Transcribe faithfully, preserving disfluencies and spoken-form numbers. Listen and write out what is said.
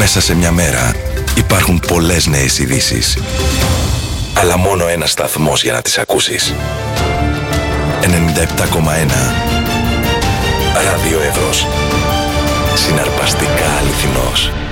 Μέσα σε μια μέρα υπάρχουν πολλές νέες ειδήσεις. Αλλά μόνο ένας σταθμός για να τις ακούσεις. ενενήντα επτά κόμμα ένα Ράδιο Εύρος. Συναρπαστικά αληθινός.